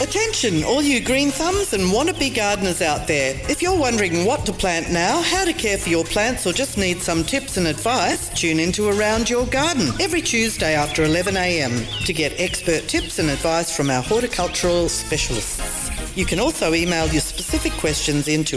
Attention, all you green thumbs and wannabe gardeners out there. If you're wondering what to plant now, how to care for your plants, or just need some tips and advice, tune into Around Your Garden every Tuesday after 11 a.m. to get expert tips and advice from our horticultural specialists. You can also email your specific questions into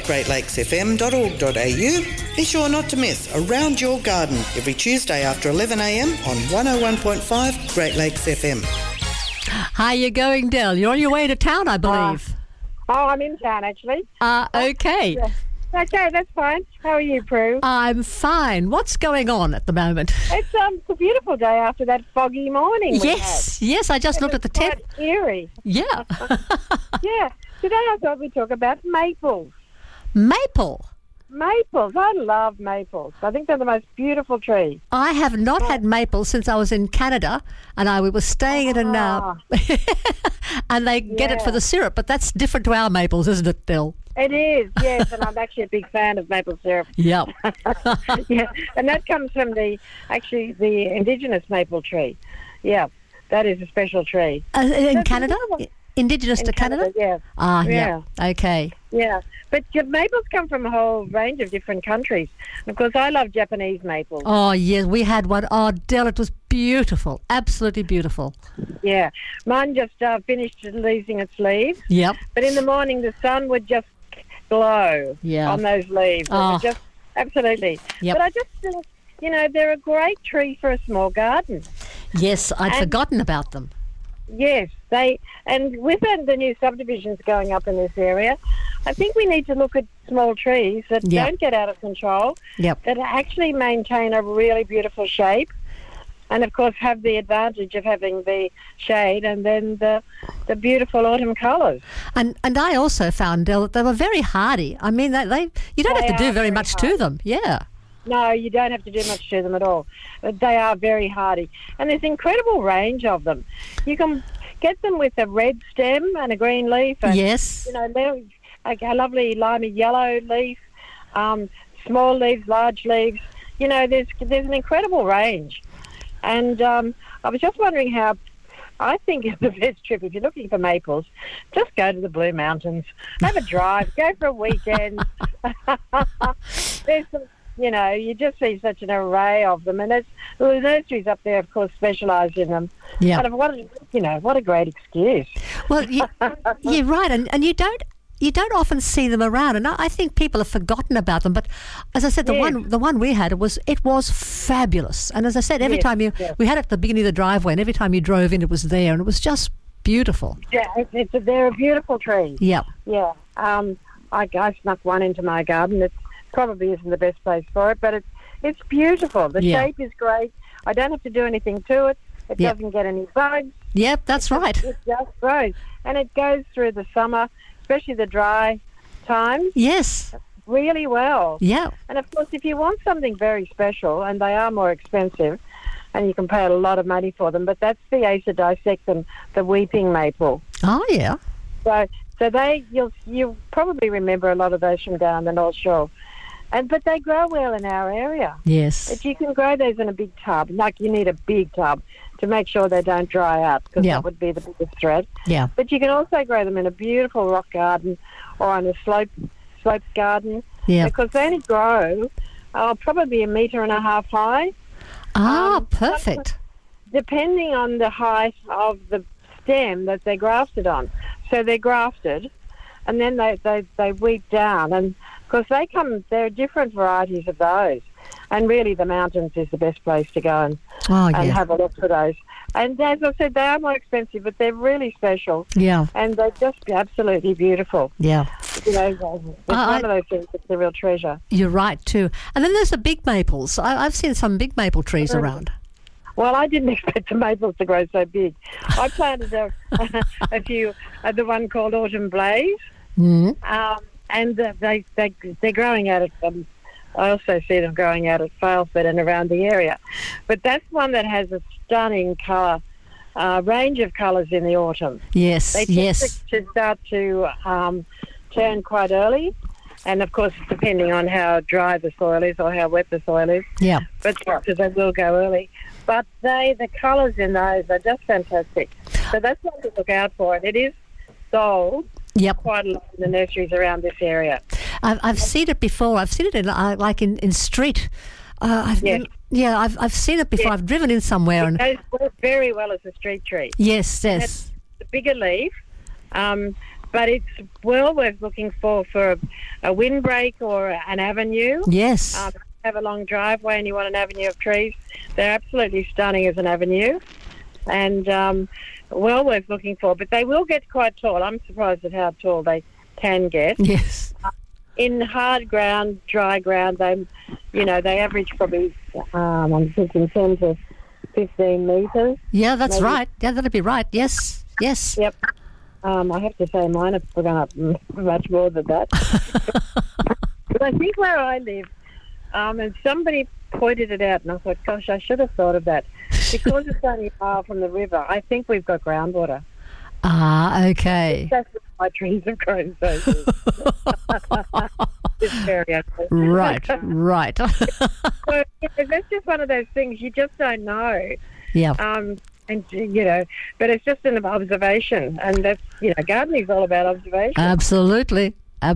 info@greatlakesfm.org.au. Be sure not to miss Around Your Garden every Tuesday after 11 a.m. on 101.5 Great Lakes FM. How you going, Del? You're on your way to town, I believe. I'm in town, actually. Okay. Yeah. Okay, that's fine. How are you, Prue? I'm fine. What's going on at the moment? It's a beautiful day after that foggy morning we had. Yes. I just looked at the temp. Quite eerie. Yeah. Yeah. Today I thought we'd talk about maples. Maple? Maples. I love maples. I think they're the most beautiful tree. I have not had maples since I was in Canada, and we were staying at and they get it for the syrup, but that's different to our maples, isn't it, Del? It is, yes, and I'm actually a big fan of maple syrup. Yep. Yeah, and that comes from the indigenous maple tree. Yeah, that is a special tree. In Canada? Indigenous to Canada? Yeah. Yeah. Okay. Yeah, but maples come from a whole range of different countries. And of course, I love Japanese maples. Oh, yes, we had one. Oh, Del, it was beautiful. Absolutely beautiful. Yeah. Mine just finished losing its leaves. Yep. But in the morning, the sun would just glow on those leaves. Oh. Just absolutely. Yep. But I just think, they're a great tree for a small garden. Yes, I'd forgotten about them. Yes, and with the new subdivisions going up in this area, I think we need to look at small trees that don't get out of control, that actually maintain a really beautiful shape, and of course have the advantage of having the shade and then the beautiful autumn colours. And I also found, Del, that they were very hardy. I mean, you don't have to do very much to them. Yeah. No, you don't have to do much to them at all. But they are very hardy. And there's incredible range of them. You can get them with a red stem and a green leaf. And, yes. A lovely limey yellow leaf, small leaves, large leaves. There's an incredible range. And I was just wondering how, I think the best trip, if you're looking for maples, just go to the Blue Mountains. Have a drive. Go for a weekend. There's some... you just see such an array of them, and the nurseries up there, of course, specialise in them. Yeah. But what a great excuse. Well, you're right, and you don't often see them around, and I think people have forgotten about them. But as I said, the one we had, it was fabulous. And as I said, every time we had it at the beginning of the driveway, and every time you drove in, it was there, and it was just beautiful. Yeah, they're a beautiful tree. Yeah. Yeah. I snuck one into my garden. It probably isn't the best place for it, but it's beautiful. The shape is great. I don't have to do anything to it. It doesn't get any bugs. Yep, that's right. It just grows. And it goes through the summer, especially the dry times. Yes. Really well. Yeah. And of course, if you want something very special, and they are more expensive, and you can pay a lot of money for them, but that's the Acer dissectum, the weeping maple. Oh, yeah. So you'll probably remember a lot of those from down the North Shore. But they grow well in our area. Yes. If you can grow those in a big tub, like you need a big tub to make sure they don't dry out, because that would be the biggest threat. Yeah. But you can also grow them in a beautiful rock garden or on a sloped garden. Yeah. Because they only grow probably 1.5 meters high. Perfect. Depending on the height of the stem that they're grafted on. So they're grafted, and then they weep down, and because there are different varieties of those, and really the mountains is the best place to go and have a look for those. And as I said, they are more expensive, but they're really special. Yeah. And they're just absolutely beautiful. Yeah. It's one of those things that's a real treasure. You're right too. And then there's the big maples. I've seen some big maple trees around. Well, I didn't expect the maples to grow so big. I planted a few, the one called Autumn Blaze. And they're growing out of I also see them growing out at Failford and around the area. But that's one that has a stunning colour, range of colours in the autumn. Yes, they tend to start to turn quite early. And, of course, depending on how dry the soil is or how wet the soil is. Yeah. But because they will go early. But the colours in those are just fantastic. So that's one to look out for. And it is sold Yep. quite a lot in the nurseries around this area. I've seen it before. I've seen it in in street. I've seen it before. Yeah. I've driven in somewhere and It goes very well as a street tree. yes. It's a bigger leaf, but it's well worth looking for a windbreak or an avenue. Yes. If you have a long driveway and you want an avenue of trees, they're absolutely stunning as an avenue, and well worth looking for. But they will get quite tall. I'm surprised at how tall they can get. Yes. In hard ground, dry ground, they average probably, I'm thinking 10 to 15 metres. Yeah, that's Maybe. right. Yeah, that'd be right. Yes. Yes. Yep. I have to say mine have gone up much more than that. But I think where I live, and somebody pointed it out, and I thought, gosh, I should have thought of that. Because it's only a mile from the river, I think we've got groundwater. Ah, okay. That's why my trees have grown so good. It's very ugly. Right. So, that's just one of those things you just don't know. Yeah. But it's just an observation, and that's, gardening is all about observation. Absolutely.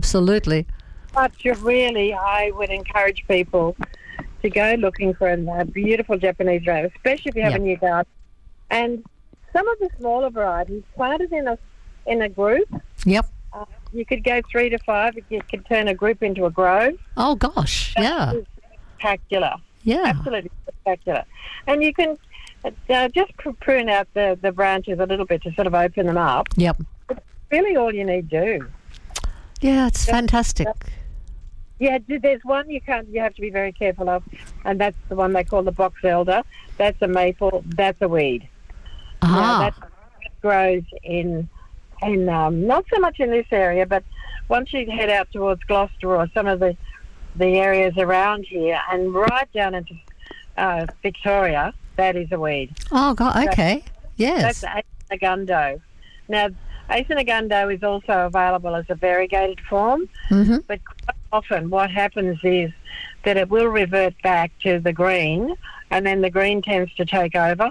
But I would encourage people to go looking for a beautiful Japanese rose, especially if you have a new garden. And some of the smaller varieties planted in a group. Yep. You could go 3 to 5. You could turn a group into a grove. Oh gosh. Yeah. That is spectacular. Yeah. Absolutely spectacular. And you can just prune out the branches a little bit to sort of open them up. Yep. It's really all you need to do. Yeah, it's fantastic. Yeah, there's one you have to be very careful of, and that's the one they call the box elder. That's a maple. That's a weed. That grows in not so much in this area, but once you head out towards Gloucester or some of the areas around here and right down into Victoria, that is a weed. Oh, God, okay. Yes. That's Aenegundo. Now, Aenegundo is also available as a variegated form, but quite often what happens is that it will revert back to the green, and then the green tends to take over.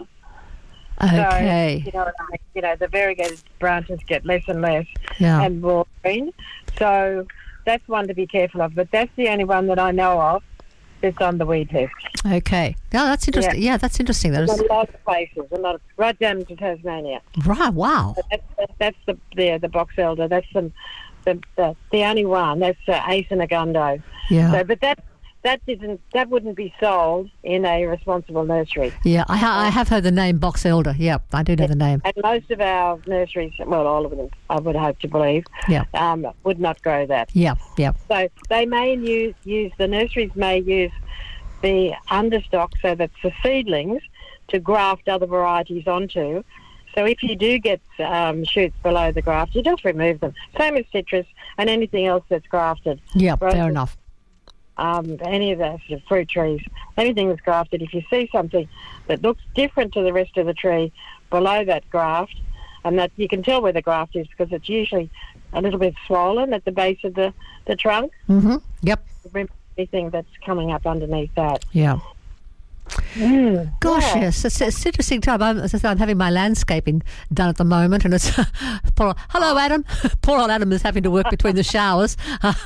Okay. So, the variegated branches get less and less and more green. So that's one to be careful of, but that's the only one that I know of that's on the weed list. Okay. No, that's interesting. Yeah, that's interesting. There's a lot of places, right down to Tasmania. Right, wow. That's the box elder. That's the only one. That's Aenegundo. Yeah. So, but that wouldn't be sold in a responsible nursery. Yeah, I have heard the name box elder. Yeah, I do know the name. And most of our nurseries, well, all of them, I would hope to believe, would not grow that. Yeah. So they may the nurseries may use the understock, so that's the seedlings, to graft other varieties onto. So if you do get shoots below the graft, you just remove them. Same as citrus and anything else that's grafted. Yeah, fair enough. Any of those fruit trees, anything that's grafted, if you see something that looks different to the rest of the tree below that graft, and that you can tell where the graft is because it's usually a little bit swollen at the base of the trunk. Mm-hmm. Yep. Anything that's coming up underneath that. Yeah. Gosh, yes, it's interesting time. I'm having my landscaping done at the moment, and it's hello, Adam. Poor old Adam is having to work between the showers.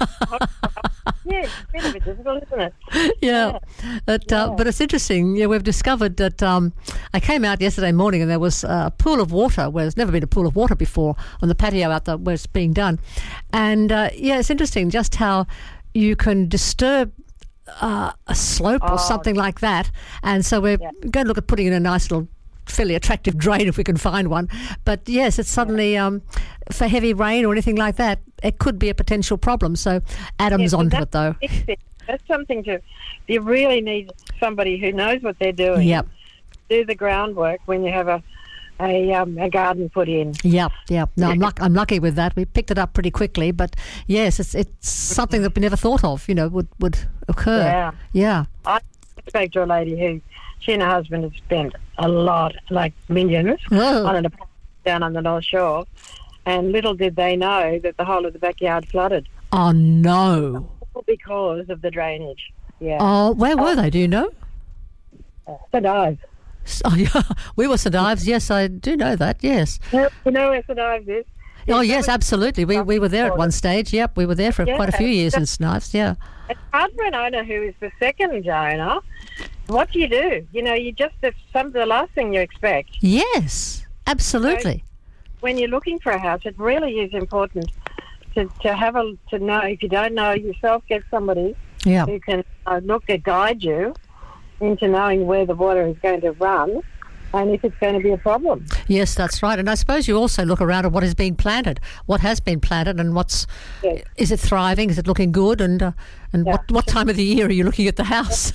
Yeah, it's a bit of a difficult, isn't it? Yeah. But it's interesting. Yeah, we've discovered that I came out yesterday morning and there was a pool of water where there's never been a pool of water before on the patio out there where it's being done, and it's interesting just how you can disturb a slope or something like that, and so we're going to look at putting in a nice little fairly attractive drain if we can find one. But yes, it's suddenly for heavy rain or anything like that, it could be a potential problem. So Adam's onto it though. That's something you really need somebody who knows what they're doing. Yep. Do the groundwork when you have a garden put in. Yep. No, I'm lucky with that. We picked it up pretty quickly, but yes, it's something that we never thought of. Would occur. Yeah. I spoke to a lady who, she and her husband had spent a lot, like millions, on an apartment down on the North Shore, and little did they know that the whole of the backyard flooded. Oh no! All because of the drainage. Yeah. Oh, where were they? Do you know? St Ives. Oh, yeah. We were St Ives. Yes, I do know that. Yes. You know where St Ives is? Oh, yes, absolutely. We were there at one stage. Yep, we were there for quite a few years in Snipes, yeah. It's hard for an owner who is the second owner. What do? It's the last thing you expect. Yes, absolutely. So when you're looking for a house, it really is important to know. If you don't know yourself, get somebody who can guide you into knowing where the water is going to run and if it's going to be a problem. Yes, that's right. And I suppose you also look around at what is being planted, what has been planted, and is it thriving? Is it looking good? And what time of the year are you looking at the house?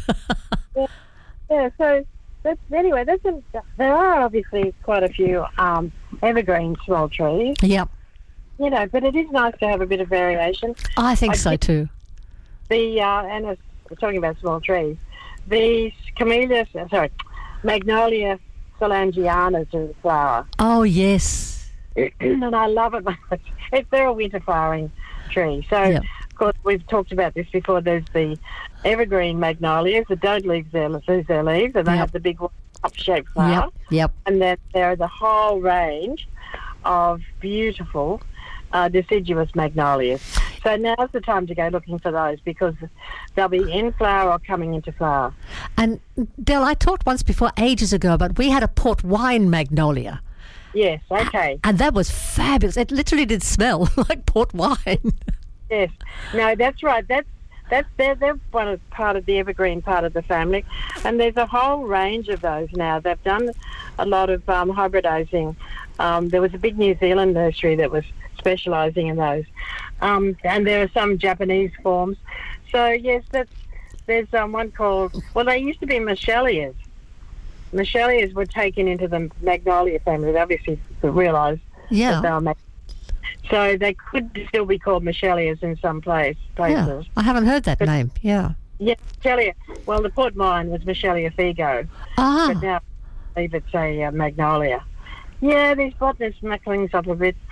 So there are obviously quite a few evergreen small trees. Yep. But it is nice to have a bit of variation. I think so too. And we're talking about small trees, the Magnolia Solangiana is in flower. Oh, yes. And I love it. They're a winter flowering tree. So, Of course, we've talked about this before. There's the evergreen magnolias that don't lose their leaves, and they have the big cup-shaped flower. Yep. And then there are the whole range of beautiful deciduous magnolias. So now's the time to go looking for those because they'll be in flower or coming into flower. And, Del, I talked once before, ages ago, but we had a port wine magnolia. Yes, okay. And that was fabulous. It literally did smell like port wine. Yes. No, that's right. They're part of the evergreen part of the family. And there's a whole range of those now. They've done a lot of hybridising. There was a big New Zealand nursery that was specialising in those. And there are some Japanese forms. So, yes, there's one called... Well, they used to be Michelias. Michelias were taken into the magnolia family. They obviously realised that they were so they could still be called Michelias in some places. Yeah, I haven't heard that name, Yeah, Michelia. Well, the port wine was Michelia Figo. But now I believe it's a magnolia. Yeah, these botanists muck things up a bit.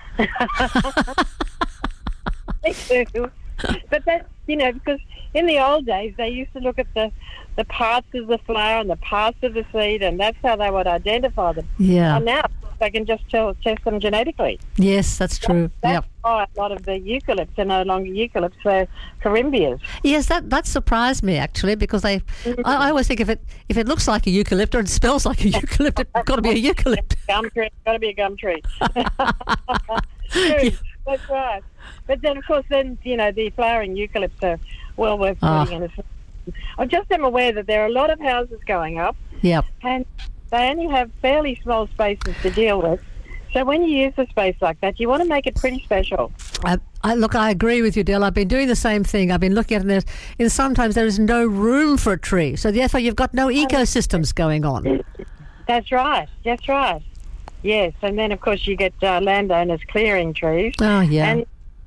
They do. But that's, because in the old days they used to look at the parts of the flower and the parts of the seed, and that's how they would identify them. Yeah. And now they can just test them genetically. Yes, that's true. That's why a lot of the eucalypts are no longer eucalypts, they're corymbias. Yes, that surprised me actually, because I always think if it looks like a eucalypt or it smells like a eucalypt, it's got to be a eucalypt. Gum tree, got to be a gum tree. True, that's right. But then, of course, the flowering eucalypts are well worth putting in. I just am aware that there are a lot of houses going up. Yep. And they only have fairly small spaces to deal with. So when you use a space like that, you want to make it pretty special. I agree with you, Del. I've been doing the same thing. I've been looking at it, and sometimes there is no room for a tree. So therefore, you've got no ecosystems going on. That's right. That's right. Yes, and then of course you get landowners clearing trees. Oh yeah. And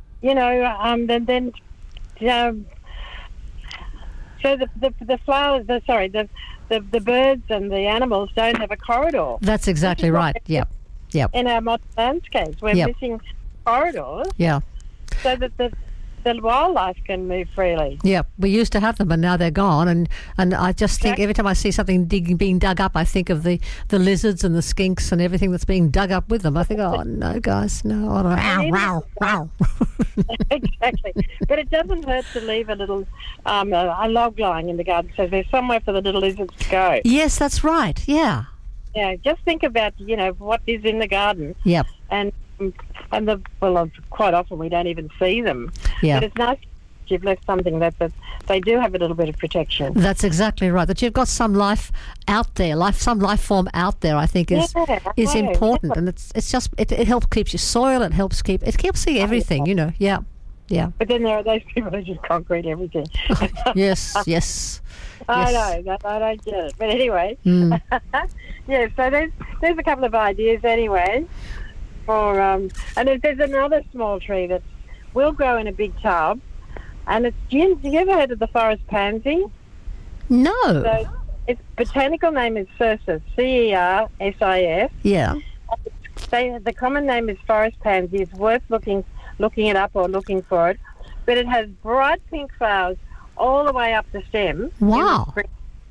so the flowers, the birds and the animals don't have a corridor. That's exactly right. Yep. In our modern landscapes, we're missing corridors. Yeah. So that the wildlife can move freely. Yeah, we used to have them, and now they're gone. And I just think every time I see something being dug up, I think of the lizards and the skinks and everything that's being dug up with them. I think, oh no, guys, no. Wow. Exactly. But it doesn't hurt to leave a little a log lying in the garden, so there's somewhere for the little lizards to go. Yes, that's right. Yeah. Yeah. Just think about what is in the garden. Yep. And quite often we don't even see them. Yeah. But it's nice you've left something that they do have a little bit of protection. That's exactly right. That you've got some life out there, some life form out there. I think is important, and it's just it helps keep your soil. It helps keep everything. Yeah. But then there are those people who just concrete everything. Yes. I know. I don't get it. But anyway, yeah. So there's a couple of ideas anyway. And there's another small tree that will grow in a big tub, and have you ever heard of the forest pansy? No. So its botanical name is Cercis, Cersis. Yeah. The common name is forest pansy. It's worth looking it up or looking for it, but it has bright pink flowers all the way up the stem. Wow.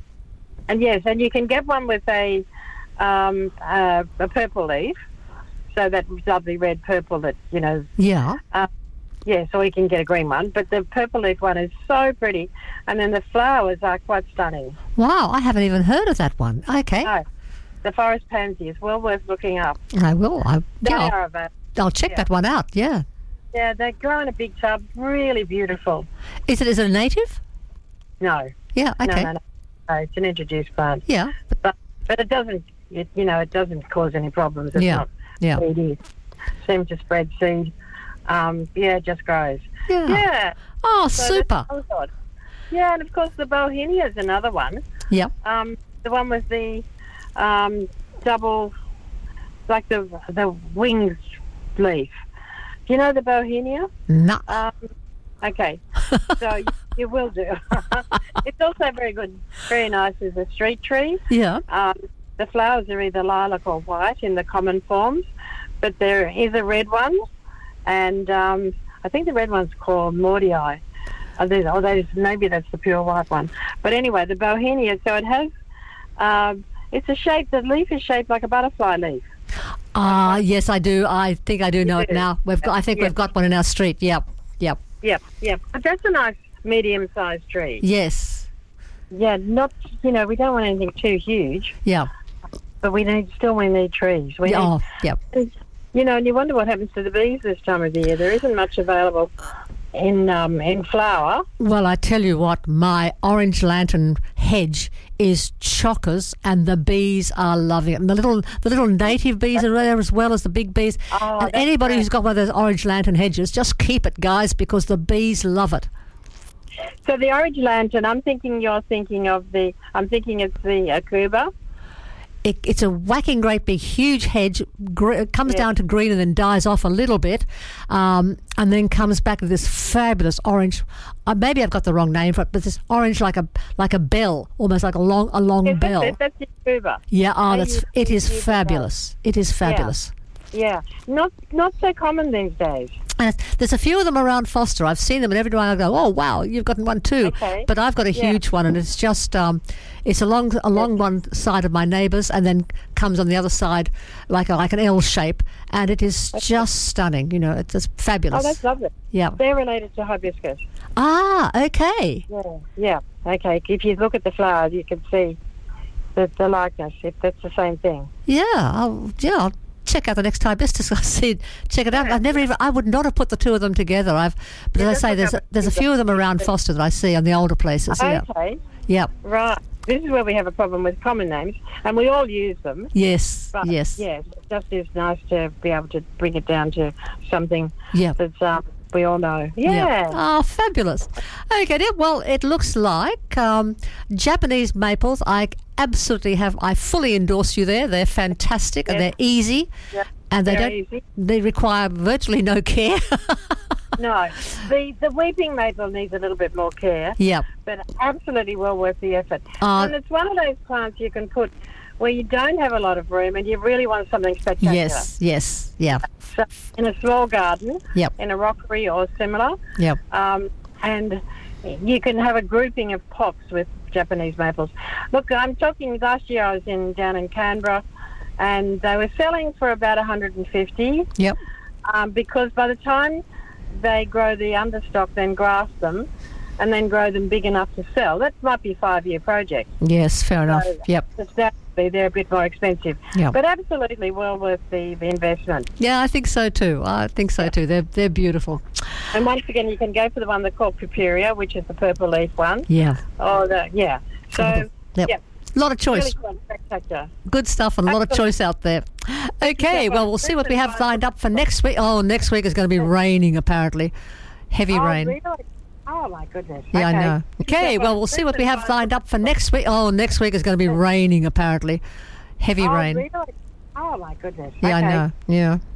And yes, and you can get one with a purple leaf. So that lovely red purple that, Yeah. so we can get a green one. But the purple leaf one is so pretty. And then the flowers are quite stunning. Wow, I haven't even heard of that one. Okay. No, the forest pansy is well worth looking up. I will. I'll check that one out, yeah. Yeah, they grow in a big tub, really beautiful. Is it a native? No. Yeah, okay. No, it's an introduced plant. Yeah. But it doesn't, it doesn't cause any problems. It's not seedy. Seems to spread seed. It just grows. Yeah. Yeah. Oh, so super. Yeah, and of course the Bohemia is another one. Yeah. The one with the double, like the wings leaf. Do you know the Bohemia? No. Okay. So you will do. It's also very good, very nice as a street tree. Yeah. The flowers are either lilac or white in the common forms, but there is a red one, and I think the red one's called Maudii. Maybe that's the pure white one. But anyway, the Bohemia, so it has, it's a shape, the leaf is shaped like a butterfly leaf. Yes, I do. I think I do know it now. We've got one in our street. Yep. But that's a nice medium-sized tree. Yes. Yeah, not, we don't want anything too huge. Yeah. But we need trees. Yep. And you wonder what happens to the bees this time of the year. There isn't much available in flower. Well, I tell you what, my orange lantern hedge is chockers, and the bees are loving it. And the little native bees are there as well as the big bees. And anybody who's got one of those orange lantern hedges, just keep it, guys, because the bees love it. So the orange lantern, I'm thinking it's the Akuba. It's a whacking great big huge hedge. It comes down to green and then dies off a little bit, and then comes back with this fabulous orange. Maybe I've got the wrong name for it, but this orange like a bell, almost like a long bell. That's the Akuba. Yeah. It is fabulous. It is fabulous. Yeah. Not so common these days. And there's a few of them around Foster. I've seen them, and every time I go, oh wow, you've got one too. Okay. But I've got a huge one, and it's just it's along one side of my neighbour's, and then comes on the other side like an L shape, and it is just stunning. It's just fabulous. Oh, that's lovely. Yeah. They're related to hibiscus. Ah, okay. Yeah. Okay. If you look at the flowers, you can see the likeness. If that's the same thing. Yeah. I'll check out the next hibiscus I see. Check it out. I would not have put the two of them together. But as I say, there's a few of them around Foster that I see on the older places. Okay. Yeah. Right. This is where we have a problem with common names, and we all use them. Yes. But yes. Yes. It just is nice to be able to bring it down to something that's we all know. Yeah. Oh, fabulous. Okay, dear. Well, it looks like Japanese maples. I fully endorse you there. They're fantastic and they're easy. Yep. And Easy. They require virtually no care. No. The weeping maple needs a little bit more care. Yep. But absolutely well worth the effort. And it's one of those plants you can put where you don't have a lot of room and you really want something spectacular. Yes, yeah. So in a small garden, in a rockery or similar, and you can have a grouping of pots with Japanese maples. Look, I'm talking, last year I was down in Canberra, and they were selling for about 150. Yep. Because by the time they grow the understock, then graft them, and then grow them big enough to sell, that might be a 5-year project. Yes, fair enough. Yep. They're a bit more expensive. Yep. But absolutely well worth the investment. Yeah, I think so too. They're beautiful. And once again, you can go for the one that's called Puperia, which is the purple leaf one. Yeah. So, a lot of choice. Really spectacular. Good stuff and a lot of choice out there. Okay, well, we'll see what we have lined up for next week. Oh, next week is going to be raining, apparently. Heavy rain. Really? Oh, my goodness. Yeah, I know. Okay, well, we'll see what we have lined up for next week. Oh, next week is going to be raining, apparently. Heavy rain. Really? Oh, my goodness. Yeah, I know. Yeah.